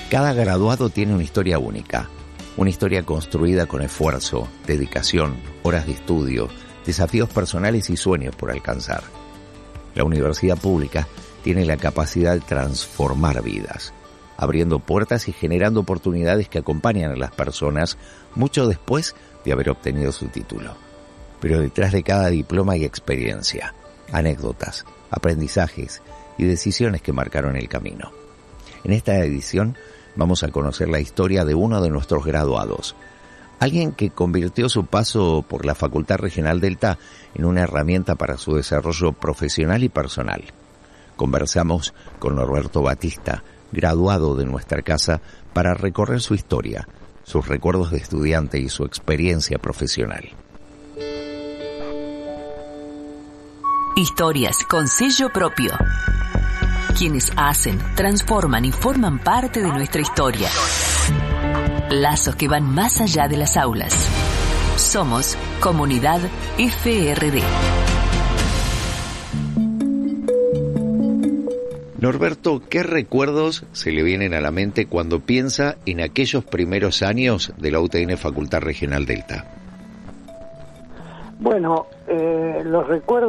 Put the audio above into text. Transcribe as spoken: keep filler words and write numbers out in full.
Cada graduado tiene una historia única, una historia construida con esfuerzo, dedicación, horas de estudio, desafíos personales y sueños por alcanzar. La universidad pública tiene la capacidad de transformar vidas, abriendo puertas y generando oportunidades que acompañan a las personas mucho después de haber obtenido su título. Pero detrás de cada diploma hay experiencia, anécdotas, aprendizajes y decisiones que marcaron el camino. En esta edición vamos a conocer la historia de uno de nuestros graduados, alguien que convirtió su paso por la Facultad Regional Delta en una herramienta para su desarrollo profesional y personal. Conversamos con Norberto Batista, graduado de nuestra casa, para recorrer su historia, sus recuerdos de estudiante y su experiencia profesional. Historias con sello propio. Quienes hacen, transforman y forman parte de nuestra historia. Lazos que van más allá de las aulas. Somos Comunidad F R D. Norberto, ¿qué recuerdos se le vienen a la mente cuando piensa en aquellos primeros años de la U T N Facultad Regional Delta? Bueno, eh, los recuerdos